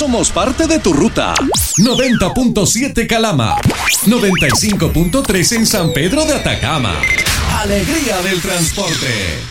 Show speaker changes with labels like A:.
A: somos parte de tu ruta. 90.7 Calama, 95.3 en San Pedro de Atacama. Alegría del transporte.